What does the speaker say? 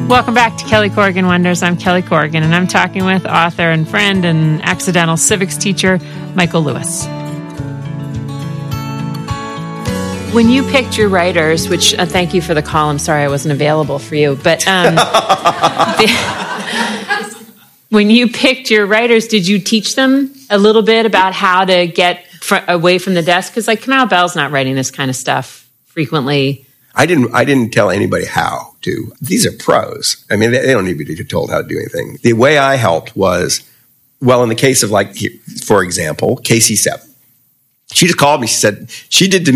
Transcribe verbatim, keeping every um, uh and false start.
Welcome back to Kelly Corrigan Wonders. I'm Kelly Corrigan, and I'm talking with author and friend and accidental civics teacher, Michael Lewis. When you picked your writers, which uh, thank you for the call. I'm sorry I wasn't available for you, but um, the, when you picked your writers, did you teach them a little bit about how to get fr- away from the desk? Because like Kamau Bell's not writing this kind of stuff frequently. I didn't. I didn't tell anybody how to. These are pros. I mean, they, they don't need to be told how to do anything. The way I helped was, well, in the case of like, for example, Casey Seven, she just called me. She said she did to